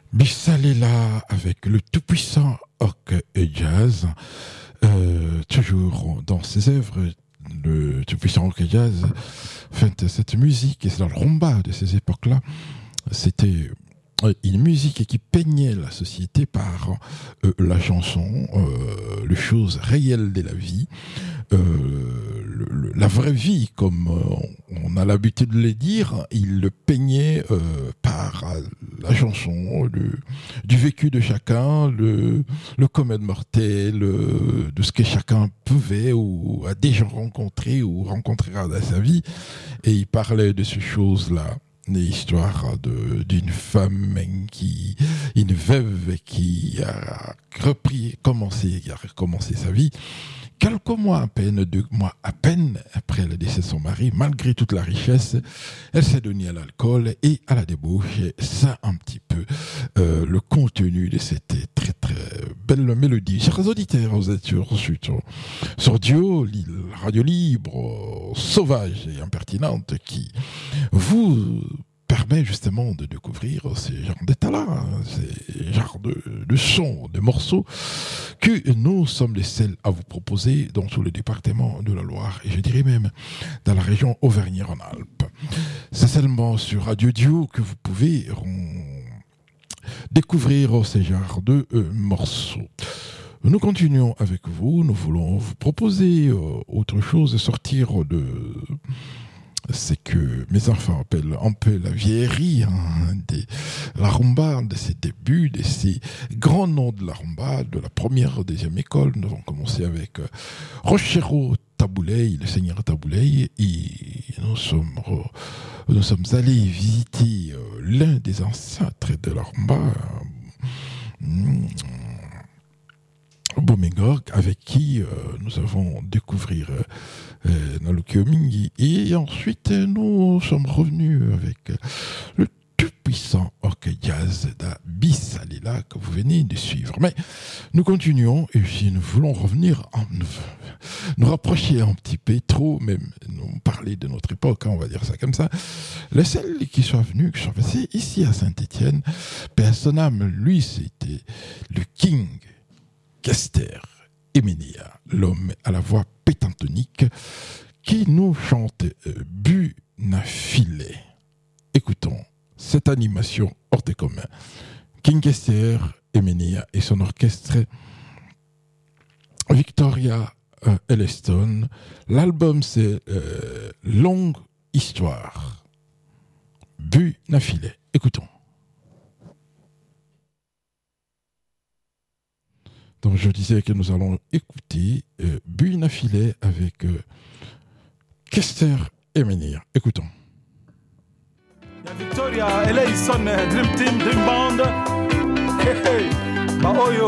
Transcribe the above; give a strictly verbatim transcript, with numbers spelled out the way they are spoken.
Bissalela avec le tout-puissant Orc et Jazz, euh, toujours dans ses œuvres, le tout-puissant Orc et Jazz fait cette musique, et c'est dans le rumba de ces époques-là, c'était une musique qui peignait la société par euh, la chanson, euh, les choses réelles de la vie, euh, le, le, la vraie vie, comme euh, on a l'habitude de le dire, il le peignait euh, par la chanson, le, du vécu de chacun, le, le commun mortel, le, de ce que chacun pouvait ou a déjà rencontré ou rencontrera dans sa vie, et il parlait de ces choses-là. L'histoire de, d'une femme qui, une veuve qui a repris, commencé, qui a recommencé sa vie. Quelques mois à peine, deux mois à peine après le décès de son mari, malgré toute la richesse, elle s'est donnée à l'alcool et à la débauche. Ça, un petit peu, euh, le contenu de cette très très belle mélodie. Chers auditeurs, vous êtes sur, sur, sur Dio, radio libre, sauvage et impertinente, qui vous permet justement de découvrir ces genres d'états-là, ces genres de, de sons, de morceaux que nous sommes les seuls à vous proposer dans tout le département de la Loire et je dirais même dans la région Auvergne-Rhône-Alpes. C'est seulement sur Radio Dio que vous pouvez découvrir ces genres de euh, morceaux. Nous continuons avec vous, nous voulons vous proposer euh, autre chose, sortir de... C'est que mes enfants appellent un peu la vieillerie, hein, de la rumba, de ses débuts, de ces grands noms de la rumba, de la première, deuxième école. Nous avons commencé avec euh, Rochero Tabouley, le seigneur Tabouley, et nous sommes, euh, nous sommes allés visiter euh, l'un des ancêtres de la rumba, euh, Bomegorg, avec qui euh, nous avons découvert euh, euh, Naluki Omingi. Et ensuite, nous sommes revenus avec euh, le tout-puissant Orc Jazz d'Abissalela que vous venez de suivre. Mais nous continuons, et si nous voulons revenir, en, nous, nous rapprocher un petit peu trop, même nous parler de notre époque, hein, on va dire ça comme ça, les seuls qui sont venus, qui sont passés ici à Saint-Étienne, personne, lui, c'était le King Kester Emenia, l'homme à la voix pétantonique, qui nous chante euh, Bunafile. Écoutons cette animation hors des communs. King Kester Emenia et son orchestre Victoria euh, Elliston. L'album c'est euh, Longue Histoire. Bunafile. Écoutons. Donc je disais que nous allons écouter euh, Bunafile avec euh, Kester Emenia. Écoutons. La Victoria, Elison, Dream Team, Dream Band. Hey, hey. Bah, oh, yo.